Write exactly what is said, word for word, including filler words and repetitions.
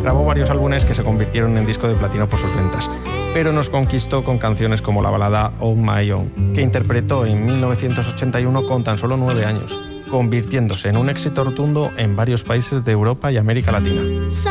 Grabó varios álbumes que se convirtieron en disco de platino por sus ventas, pero nos conquistó con canciones como la balada On My Own, que interpretó en mil novecientos ochenta y uno con tan solo nueve años, convirtiéndose en un éxito rotundo en varios países de Europa y América Latina.